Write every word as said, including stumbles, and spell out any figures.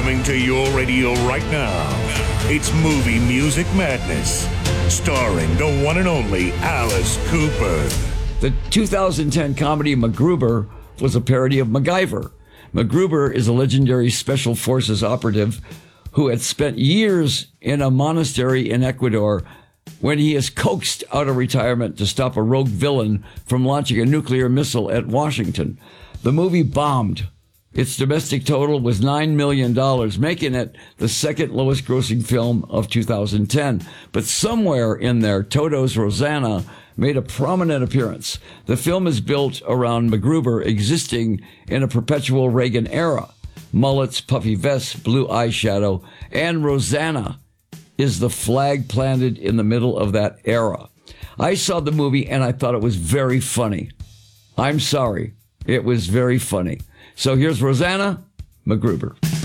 Coming to your radio right now, it's Movie Music Madness, starring the one and only Alice Cooper. The two thousand ten comedy MacGruber was a parody of MacGyver. MacGruber is a legendary special forces operative who had spent years in a monastery in Ecuador when he is coaxed out of retirement to stop a rogue villain from launching a nuclear missile at Washington. The movie bombed. Its domestic total was nine million dollars, making it the second lowest grossing film of two thousand ten. But somewhere in there, Toto's Rosanna made a prominent appearance. The film is built around MacGruber existing in a perpetual Reagan era. Mullets, puffy vests, blue eyeshadow, and Rosanna is the flag planted in the middle of that era. I saw the movie and I thought it was very funny. I'm sorry. It was very funny. So here's Rosanna MacGruber.